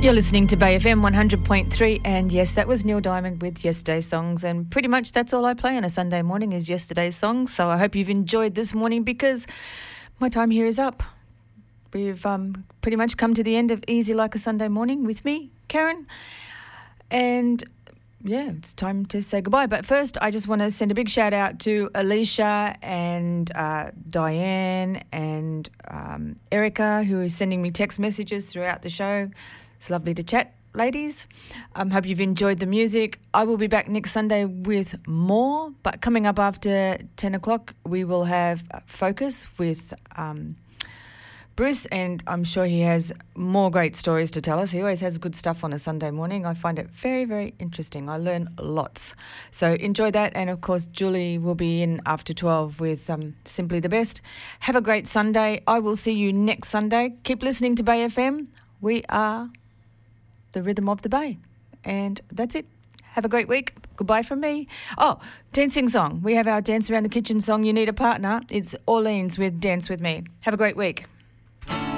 You're listening to Bay FM 100.3, and yes, that was Neil Diamond with Yesterday's Songs, and pretty much that's all I play on a Sunday morning is Yesterday's Songs, so I hope you've enjoyed this morning because my time here is up. We've pretty much come to the end of Easy Like a Sunday Morning with me, Karen, and yeah, it's time to say goodbye. But first, I just want to send a big shout out to Alicia and Diane and Erica, who are sending me text messages throughout the show. It's lovely to chat, ladies. Hope you've enjoyed the music. I will be back next Sunday with more, but coming up after 10 o'clock, we will have Focus with Bruce, and I'm sure he has more great stories to tell us. He always has good stuff on a Sunday morning. I find it very, very interesting. I learn lots. So enjoy that. And, of course, Julie will be in after 12 with Simply the Best. Have a great Sunday. I will see you next Sunday. Keep listening to Bay FM. We are the rhythm of the Bay. And that's it. Have a great week. Goodbye from me. Oh, dancing song. We have our Dance Around the Kitchen song, You Need a Partner. It's Orleans with Dance With Me. Have a great week.